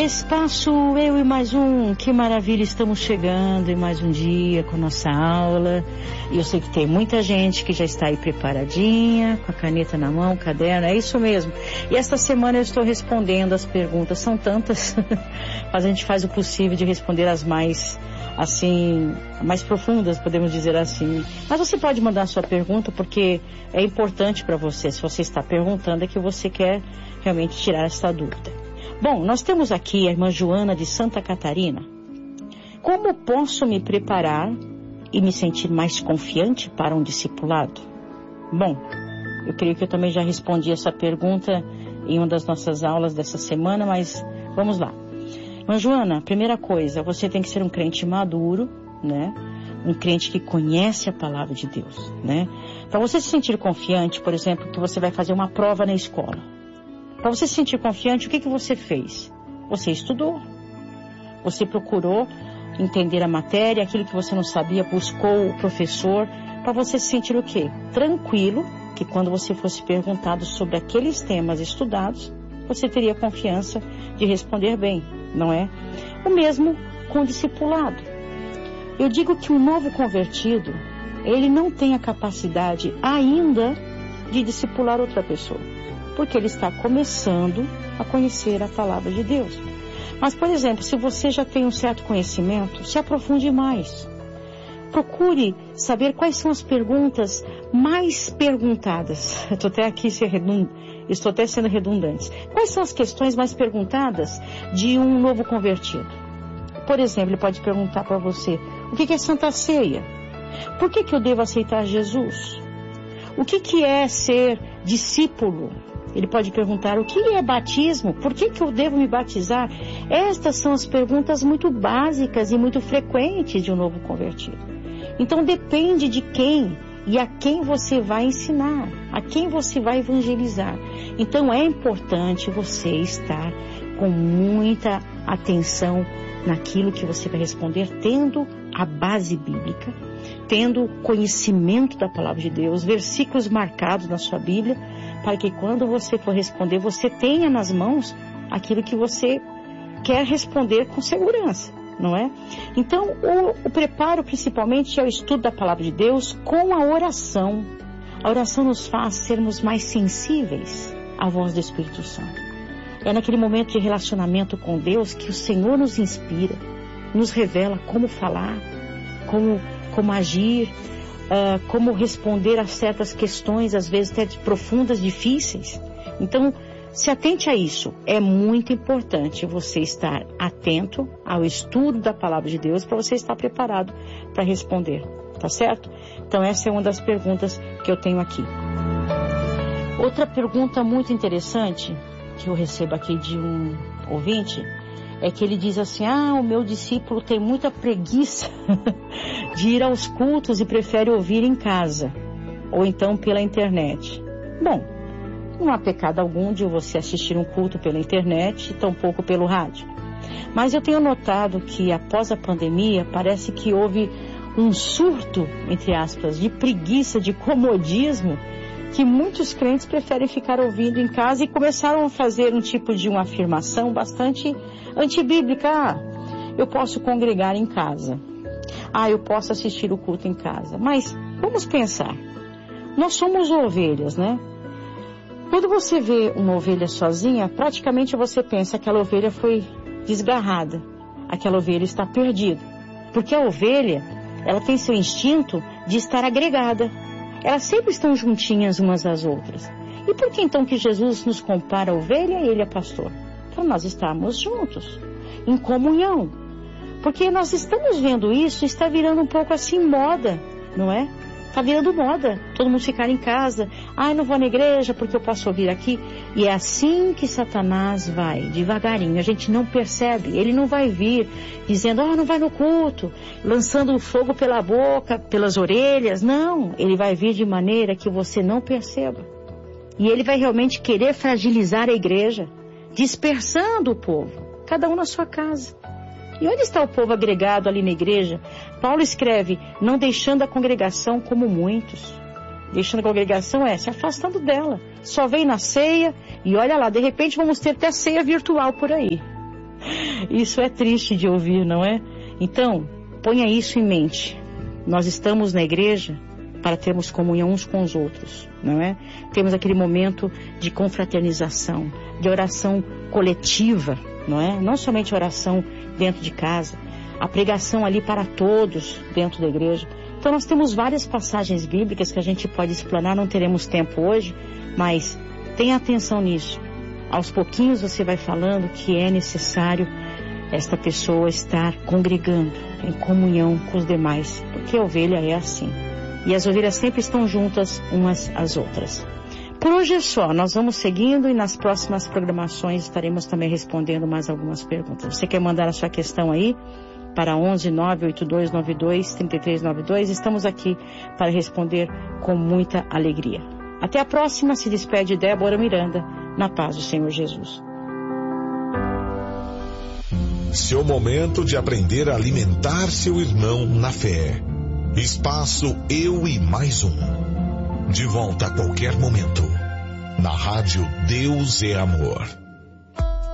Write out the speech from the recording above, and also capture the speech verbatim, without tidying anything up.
Espaço Eu e Mais Um, que maravilha, estamos chegando em mais um dia com nossa aula. E eu sei que tem muita gente que já está aí preparadinha, com a caneta na mão, caderno, é isso mesmo. E esta semana eu estou respondendo as perguntas, são tantas, mas a gente faz o possível de responder as mais, assim, mais profundas, podemos dizer assim. Mas você pode mandar a sua pergunta, porque é importante para você, se você está perguntando, é que você quer realmente tirar essa dúvida. Bom, nós temos aqui a irmã Joana de Santa Catarina. Como posso me preparar e me sentir mais confiante para um discipulado? Bom, eu creio que eu também já respondi essa pergunta em uma das nossas aulas dessa semana, mas vamos lá. Irmã Joana, primeira coisa, você tem que ser um crente maduro, né? Um crente que conhece a palavra de Deus, né? Para você se sentir confiante, por exemplo, que você vai fazer uma prova na escola. Para você se sentir confiante, o que que você fez? Você estudou. Você procurou entender a matéria, aquilo que você não sabia, buscou o professor, para você se sentir o quê? Tranquilo, que quando você fosse perguntado sobre aqueles temas estudados, você teria confiança de responder bem, não é? O mesmo com o discipulado. Eu digo que um novo convertido, ele não tem a capacidade ainda de discipular outra pessoa, porque ele está começando a conhecer a palavra de Deus. Mas, por exemplo, se você já tem um certo conhecimento, se aprofunde mais. Procure saber quais são as perguntas mais perguntadas. Estou até aqui ser redund... Estou até sendo redundante. Quais são as questões mais perguntadas de um novo convertido? Por exemplo, ele pode perguntar para você: o que é Santa Ceia? Por que que eu devo aceitar Jesus? O que que é ser discípulo? Ele pode perguntar: o que é batismo? Por que que eu devo me batizar? Estas são as perguntas muito básicas e muito frequentes de um novo convertido. Então depende de quem e a quem você vai ensinar, a quem você vai evangelizar. Então é importante você estar com muita atenção naquilo que você vai responder, tendo a base bíblica, tendo conhecimento da palavra de Deus, versículos marcados na sua Bíblia, para que quando você for responder, você tenha nas mãos aquilo que você quer responder com segurança, não é? Então, o, o preparo principalmente é o estudo da palavra de Deus com a oração. A oração nos faz sermos mais sensíveis à voz do Espírito Santo. É naquele momento de relacionamento com Deus que o Senhor nos inspira, nos revela como falar, como, como agir, Uh, como responder a certas questões, às vezes até profundas, difíceis. Então, se atente a isso. É muito importante você estar atento ao estudo da palavra de Deus para você estar preparado para responder, tá certo? Então, essa é uma das perguntas que eu tenho aqui. Outra pergunta muito interessante que eu recebo aqui de um ouvinte é que ele diz assim: ah, o meu discípulo tem muita preguiça de ir aos cultos e prefere ouvir em casa, ou então pela internet. Bom, não há pecado algum de você assistir um culto pela internet, tampouco pelo rádio. Mas eu tenho notado que após a pandemia, parece que houve um surto, entre aspas, de preguiça, de comodismo, que muitos crentes preferem ficar ouvindo em casa e começaram a fazer um tipo de uma afirmação bastante antibíblica. Ah, eu posso congregar em casa. Ah, eu posso assistir o culto em casa. Mas vamos pensar. Nós somos ovelhas, né? Quando você vê uma ovelha sozinha, praticamente você pensa que aquela ovelha foi desgarrada. Aquela ovelha está perdida. Porque a ovelha, ela tem seu instinto de estar agregada. Elas sempre estão juntinhas umas às outras. E por que então que Jesus nos compara a ovelha e ele é pastor? Para nós estarmos juntos, em comunhão. Porque nós estamos vendo isso, está virando um pouco assim moda, não é? Está virando moda, todo mundo ficar em casa. Ah, eu não vou na igreja porque eu posso ouvir aqui. E é assim que Satanás vai, devagarinho. A gente não percebe, ele não vai vir dizendo: ah, não vai no culto, lançando o fogo pela boca, pelas orelhas. Não, ele vai vir de maneira que você não perceba. E ele vai realmente querer fragilizar a igreja, dispersando o povo, cada um na sua casa. E onde está o povo agregado ali na igreja? Paulo escreve: não deixando a congregação como muitos. Deixando a congregação é se afastando dela. Só vem na ceia e olha lá, de repente vamos ter até ceia virtual por aí. Isso é triste de ouvir, não é? Então, ponha isso em mente. Nós estamos na igreja para termos comunhão uns com os outros, não é? Temos aquele momento de confraternização, de oração coletiva, não é? Não somente oração dentro de casa, a pregação ali para todos dentro da igreja. Então nós temos várias passagens bíblicas que a gente pode explanar, não teremos tempo hoje, mas tenha atenção nisso. Aos pouquinhos você vai falando que é necessário esta pessoa estar congregando em comunhão com os demais, porque a ovelha é assim. E as ovelhas sempre estão juntas umas às outras. Por hoje é só, nós vamos seguindo e nas próximas programações estaremos também respondendo mais algumas perguntas. Você quer mandar a sua questão aí para onze nove oito dois nove dois três três nove dois? Estamos aqui para responder com muita alegria. Até a próxima, se despede Débora Miranda, na paz do Senhor Jesus. Seu momento de aprender a alimentar seu irmão na fé. Espaço Eu e Mais Um. De volta a qualquer momento. Na rádio Deus é Amor.